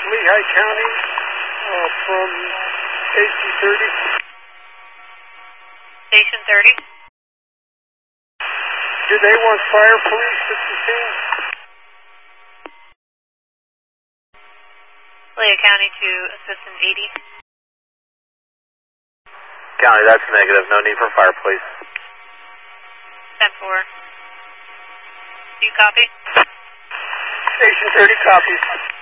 Lehigh County from Station 30. Station 30. Do they want fire police at the scene? Lehigh County to Assistant 80. County, that's negative. No need for fire police. 10-4. Do you copy? Station 30 copies.